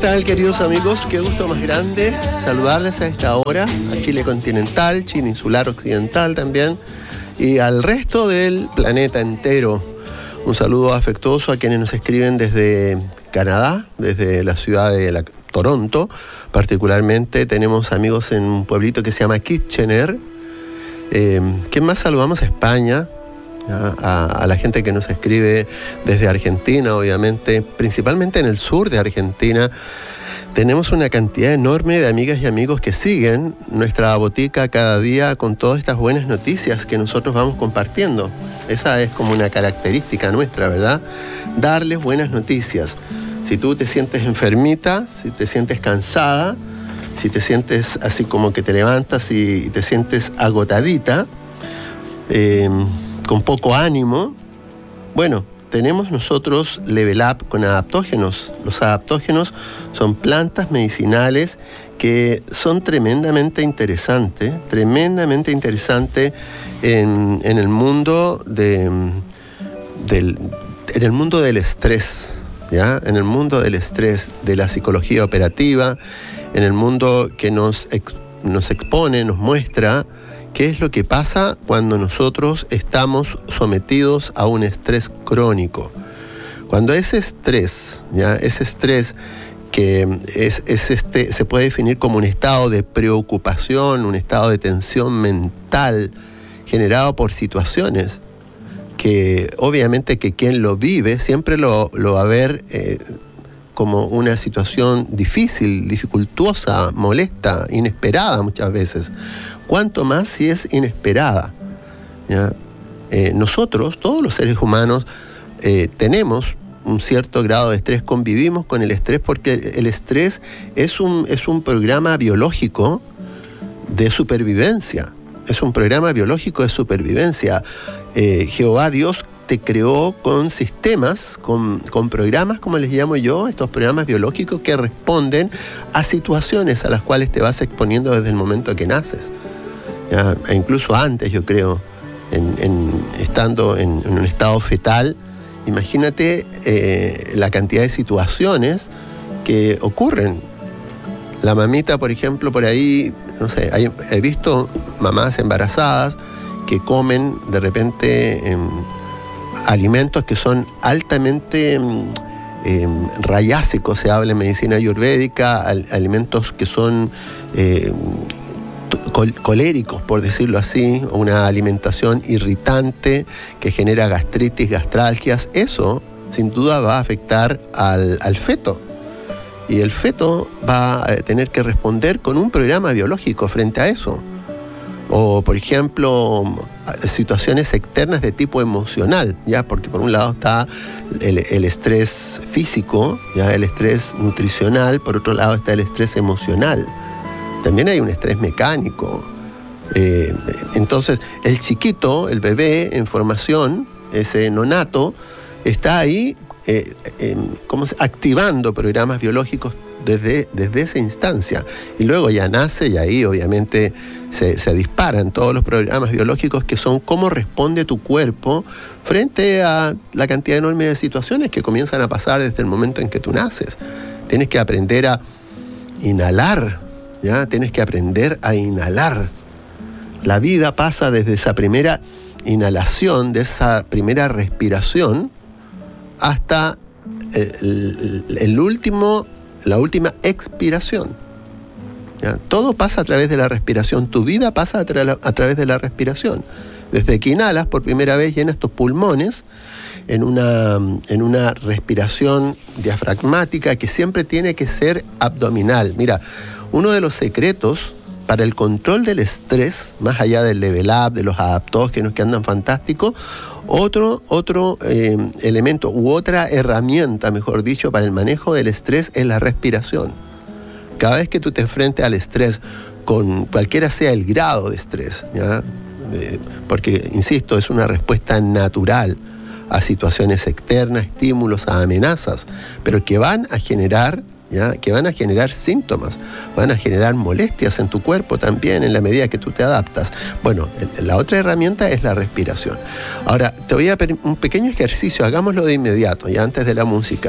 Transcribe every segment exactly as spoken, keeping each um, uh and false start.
tal, queridos amigos? Qué gusto más grande saludarles a esta hora, a Chile continental, Chile insular occidental también, y al resto del planeta entero. Un saludo afectuoso a quienes nos escriben desde Canadá, desde la ciudad de la, Toronto. Particularmente tenemos amigos en un pueblito que se llama Kitchener. Eh, ¿Quién más saludamos? A España. A, a la gente que nos escribe desde Argentina, obviamente, principalmente en el sur de Argentina. Tenemos una cantidad enorme de amigas y amigos que siguen nuestra botica cada día con todas estas buenas noticias que nosotros vamos compartiendo. Esa es como una característica nuestra, ¿verdad? Darles buenas noticias. Si tú te sientes enfermita, si te sientes cansada, si te sientes así como que te levantas y te sientes agotadita, eh, con poco ánimo, bueno, tenemos nosotros Level Up con adaptógenos. Los adaptógenos son plantas medicinales que son tremendamente interesantes, tremendamente interesantes en, en el mundo de, del, en el mundo del estrés, ¿ya? En el mundo del estrés, de la psicología operativa, en el mundo que nos, ex, nos expone, nos muestra ¿qué es lo que pasa cuando nosotros estamos sometidos a un estrés crónico? Cuando ese estrés, ¿ya? Ese estrés que es, es este, se puede definir como un estado de preocupación, un estado de tensión mental generado por situaciones que obviamente que quien lo vive siempre lo, lo va a ver eh, como una situación difícil, dificultuosa, molesta, inesperada muchas veces. Cuanto más si es inesperada, ¿ya? Eh, nosotros, todos los seres humanos, eh, tenemos un cierto grado de estrés, convivimos con el estrés porque el estrés es un, es un programa biológico de supervivencia, es un programa biológico de supervivencia. Eh, Jehová Dios te creó con sistemas, con, con programas, como les llamo yo, estos programas biológicos que responden a situaciones a las cuales te vas exponiendo desde el momento que naces. ¿Ya? E incluso antes, yo creo, en, en, estando en, en un estado fetal, imagínate eh, la cantidad de situaciones que ocurren. La mamita, por ejemplo, por ahí, no sé, hay, he visto mamás embarazadas que comen de repente eh, alimentos que son altamente eh, rayásicos, se habla en medicina ayurvédica, al, alimentos que son eh, col- coléricos, por decirlo así, una alimentación irritante que genera gastritis, gastralgias. Eso sin duda va a afectar al, al feto. Y el feto va a tener que responder con un programa biológico frente a eso. O, por ejemplo, situaciones externas de tipo emocional, ¿ya? Porque por un lado está el, el estrés físico, ¿ya? El estrés nutricional, por otro lado está el estrés emocional. También hay un estrés mecánico. Eh, entonces, el chiquito, el bebé en formación, ese nonato, está ahí eh, eh, ¿cómo se? activando programas biológicos Desde, desde esa instancia, y luego ya nace y ahí obviamente se, se disparan todos los programas biológicos que son cómo responde tu cuerpo frente a la cantidad enorme de situaciones que comienzan a pasar desde el momento en que tú naces. Tienes que aprender a inhalar, ¿ya? Tienes que aprender a inhalar. La vida pasa desde esa primera inhalación, de esa primera respiración, hasta el, el, el último la última expiración. ¿Ya? Todo pasa a través de la respiración. Tu vida pasa a, tra- a través de la respiración. Desde que inhalas por primera vez, llenas tus pulmones en una, en una respiración diafragmática que siempre tiene que ser abdominal. Mira, uno de los secretos para el control del estrés, más allá del level up, de los adaptógenos que andan fantásticos, otro, otro eh, elemento u otra herramienta, mejor dicho, para el manejo del estrés es la respiración. Cada vez que tú te enfrentes al estrés, con cualquiera sea el grado de estrés, ¿ya? Eh, porque, insisto, es una respuesta natural a situaciones externas, estímulos, a amenazas, pero que van a generar ¿ya? que van a generar síntomas, van a generar molestias en tu cuerpo también en la medida que tú te adaptas. Bueno, el, la otra herramienta es la respiración. Ahora, te voy a pedir un pequeño ejercicio, hagámoslo de inmediato, ya antes de la música.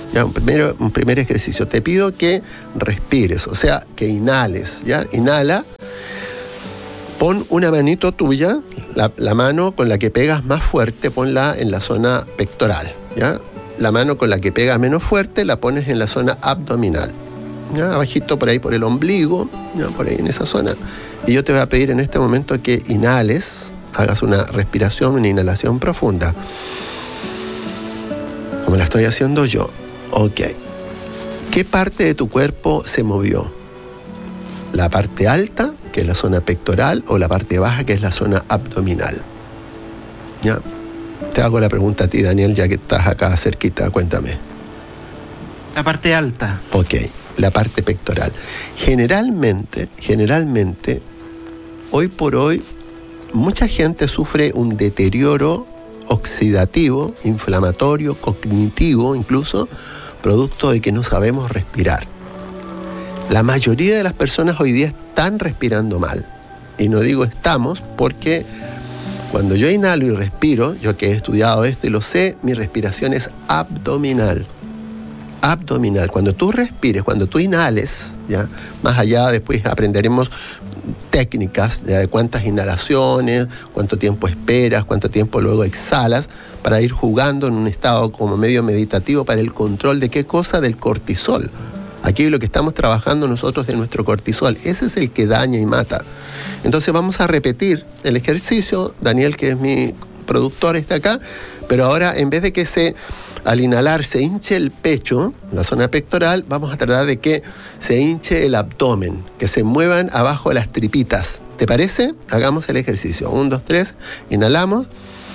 Ya, un, primero, un primer ejercicio. Te pido que respires, o sea, que inhales. ¿Ya? Inhala. Pon una manito tuya, la, la mano con la que pegas más fuerte, ponla en la zona pectoral. ¿Ya? La mano con la que pegas menos fuerte, la pones en la zona abdominal. ¿Ya? Abajito por ahí por el ombligo, ¿ya? Por ahí en esa zona. Y yo te voy a pedir en este momento que inhales, hagas una respiración, una inhalación profunda. Como la estoy haciendo yo. Ok. ¿Qué parte de tu cuerpo se movió? ¿La parte alta, que es la zona pectoral, o la parte baja, que es la zona abdominal? ¿Ya? Te hago la pregunta a ti, Daniel, ya que estás acá cerquita, cuéntame. La parte alta. Ok, la parte pectoral. Generalmente, generalmente, hoy por hoy, mucha gente sufre un deterioro oxidativo, inflamatorio, cognitivo incluso, producto de que no sabemos respirar. La mayoría de las personas hoy día están respirando mal. Y no digo estamos porque cuando yo inhalo y respiro, yo que he estudiado esto y lo sé, mi respiración es abdominal. Abdominal. Cuando tú respires, cuando tú inhales, ¿ya? Más allá después aprenderemos técnicas, ¿ya? De cuántas inhalaciones, cuánto tiempo esperas, cuánto tiempo luego exhalas, para ir jugando en un estado como medio meditativo para el control de qué cosa, del cortisol. Aquí lo que estamos trabajando nosotros de nuestro cortisol, ese es el que daña y mata. Entonces vamos a repetir el ejercicio. Daniel, que es mi productor, está acá, pero ahora en vez de que se, al inhalar se hinche el pecho, la zona pectoral, vamos a tratar de que se hinche el abdomen, que se muevan abajo las tripitas. ¿Te parece? Hagamos el ejercicio. Un, dos, tres, inhalamos.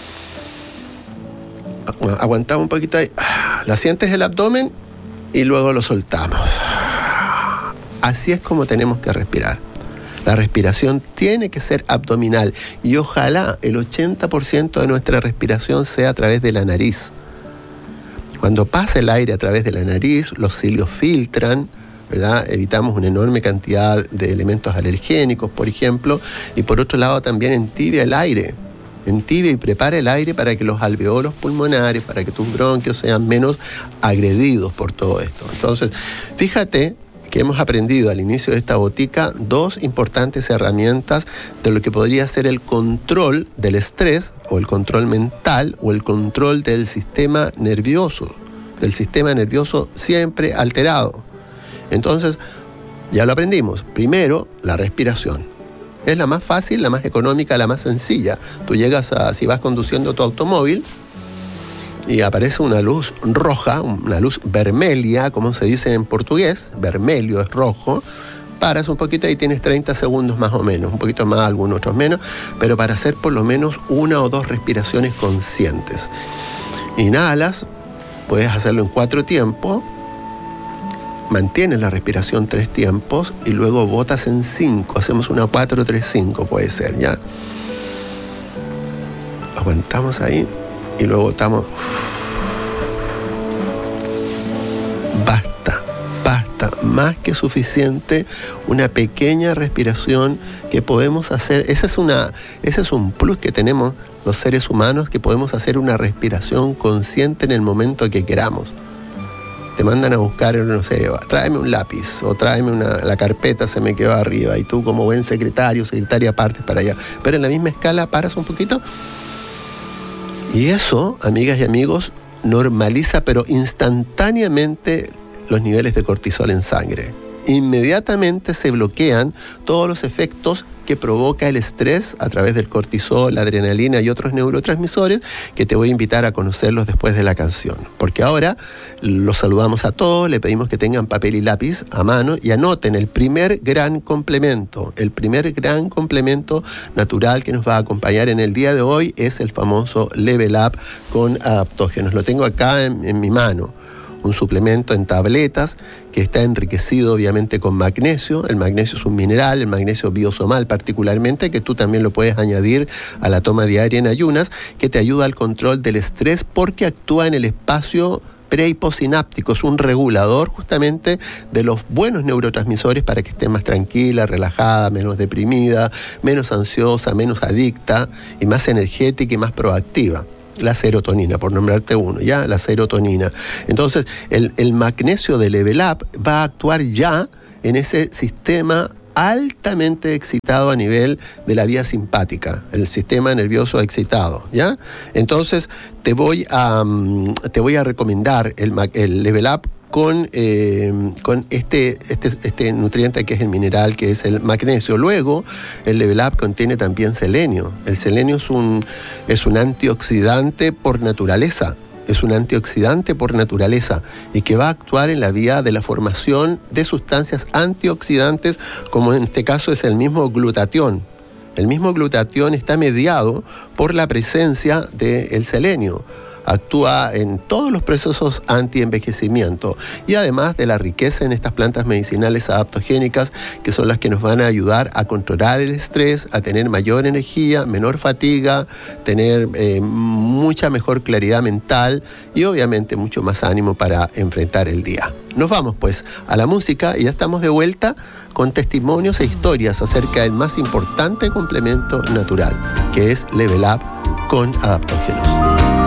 Aguantamos un poquito ahí. La sientes el abdomen y luego lo soltamos. Así es como tenemos que respirar. La respiración tiene que ser abdominal y ojalá el ochenta por ciento de nuestra respiración sea a través de la nariz. Cuando pasa el aire a través de la nariz, los cilios filtran, ¿verdad? Evitamos una enorme cantidad de elementos alergénicos, por ejemplo, y por otro lado también entibia el aire. Entibia y prepara el aire para que los alveolos pulmonares, para que tus bronquios sean menos agredidos por todo esto. Entonces, fíjate que hemos aprendido al inicio de esta botica dos importantes herramientas de lo que podría ser el control del estrés, o el control mental, o el control del sistema nervioso, del sistema nervioso siempre alterado. Entonces, ya lo aprendimos. Primero, la respiración. Es la más fácil, la más económica, la más sencilla. Tú llegas a, si vas conduciendo tu automóvil y aparece una luz roja, una luz vermelha, como se dice en portugués, vermelho es rojo, paras un poquito y tienes treinta segundos más o menos, un poquito más, algunos otros menos, pero para hacer por lo menos una o dos respiraciones conscientes. Inhalas, puedes hacerlo en cuatro tiempos, mantienes la respiración tres tiempos y luego botas en cinco. Hacemos una cuatro tres cinco, puede ser, ¿ya? Aguantamos ahí y luego botamos. Basta, basta, más que suficiente. Una pequeña respiración que podemos hacer. Esa es una, ese es un plus que tenemos los seres humanos, que podemos hacer una respiración consciente en el momento que queramos. Te mandan a buscar, no sé, tráeme un lápiz o tráeme una, la carpeta se me quedó arriba y tú como buen secretario, secretaria partes para allá. Pero en la misma escala paras un poquito. Y eso, amigas y amigos, normaliza pero instantáneamente los niveles de cortisol en sangre. Inmediatamente se bloquean todos los efectos que provoca el estrés a través del cortisol, la adrenalina y otros neurotransmisores, que te voy a invitar a conocerlos después de la canción. Porque ahora los saludamos a todos, le pedimos que tengan papel y lápiz a mano y anoten el primer gran complemento. El primer gran complemento natural que nos va a acompañar en el día de hoy es el famoso Level Up con adaptógenos. Lo tengo acá en, en mi mano. Un suplemento en tabletas que está enriquecido obviamente con magnesio. El magnesio es un mineral, el magnesio biosomal particularmente, que tú también lo puedes añadir a la toma diaria en ayunas, que te ayuda al control del estrés porque actúa en el espacio pre y postsináptico. Es un regulador justamente de los buenos neurotransmisores para que estés más tranquila, relajada, menos deprimida, menos ansiosa, menos adicta y más energética y más proactiva. la serotonina, por nombrarte uno, ¿ya? La serotonina. Entonces, el, el magnesio de Level Up va a actuar ya en ese sistema altamente excitado a nivel de la vía simpática, el sistema nervioso excitado, ¿ya? Entonces, te voy a, te voy a recomendar el, el Level Up con, eh, con este, este, este nutriente que es el mineral, que es el magnesio. Luego, el Level Up contiene también selenio. El selenio es un, es un antioxidante por naturaleza. Es un antioxidante por naturaleza y que va a actuar en la vía de la formación de sustancias antioxidantes, como en este caso es el mismo glutatión. El mismo glutatión está mediado por la presencia del selenio. Actúa en todos los procesos anti-envejecimiento y además de la riqueza en estas plantas medicinales adaptogénicas, que son las que nos van a ayudar a controlar el estrés, a tener mayor energía, menor fatiga, tener eh, mucha mejor claridad mental y obviamente mucho más ánimo para enfrentar el día. Nos vamos pues a la música y ya estamos de vuelta con testimonios e historias acerca del más importante complemento natural, que es Level Up con adaptógenos.